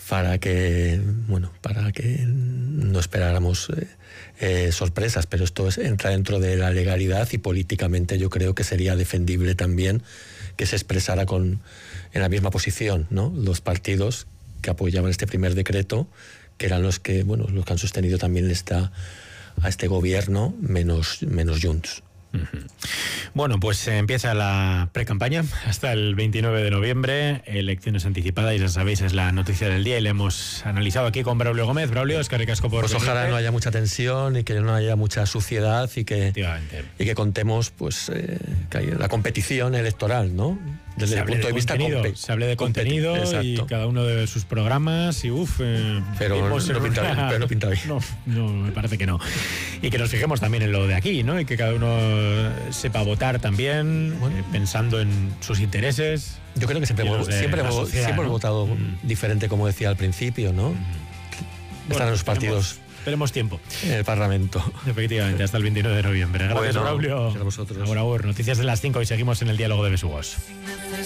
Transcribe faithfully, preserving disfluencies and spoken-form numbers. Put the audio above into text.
para que, bueno, para que no esperáramos eh, eh, sorpresas, pero esto es, entra dentro de la legalidad y políticamente yo creo que sería defendible también que se expresara con, en la misma posición, ¿no? Los partidos que apoyaban este primer decreto, que eran los que, bueno, los que han sostenido también esta, a este gobierno, menos, menos Junts. Bueno, pues eh, empieza la precampaña hasta el veintinueve de noviembre, elecciones anticipadas, y ya sabéis, es la noticia del día y la hemos analizado aquí con Braulio Gómez. Braulio, es que ricasco por Pues venirte. ojalá no haya mucha tensión y que no haya mucha suciedad y que, y que contemos pues eh, que hay la competición electoral, ¿no? Desde se el punto de, de vista compe- se hable de contenido y cada uno de sus programas y uff, eh, pero, no, no pinta bien, pero no pinta bien. No, no, me parece que no. Y que nos fijemos también en lo de aquí, ¿no? Y que cada uno sepa votar también, bueno, eh, pensando en sus intereses. Yo creo que siempre, hemos, siempre, hemos, sociedad, siempre ¿no? hemos votado mm. diferente, como decía al principio, ¿no? Mm. Están bueno, en los partidos. Tenemos, tenemos tiempo. En el Parlamento. Efectivamente, hasta el veintinueve de noviembre. Gracias, bueno, Braulio. A vosotros. Ahora, noticias de las cinco y seguimos en el diálogo de Besugos.